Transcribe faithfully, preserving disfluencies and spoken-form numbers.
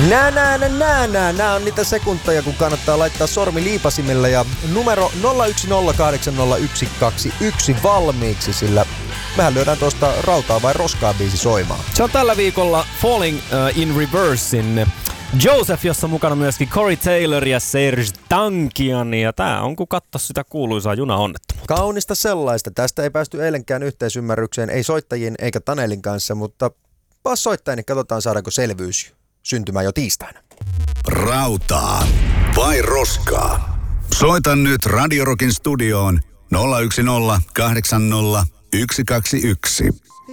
Nää, nää, nää, nää, nää. Nää on niitä sekunteja, kun kannattaa laittaa sormi liipasimelle ja numero nolla yksi nolla kahdeksan nolla yksi kaksi yksi valmiiksi, sillä mehän lyödään tuosta rautaa vai roskaa biisi soimaan. Se on tällä viikolla Falling uh, in Reversein Joseph, jossa mukana myöskin Corey Taylor ja Serge Tankian, ja tää on kun katso sitä kuuluisaa junaonnettomuutta. Kaunista sellaista. Tästä ei päästy eilenkään yhteisymmärrykseen, ei soittajien eikä Tanelin kanssa, mutta paas soittaa, niin katsotaan saadaanko selvyys syntymään jo tiistaina. Rautaa vai roskaa? Soita nyt Radio Rockin studioon nolla yksi nolla kahdeksan nolla yksi kaksi yksi.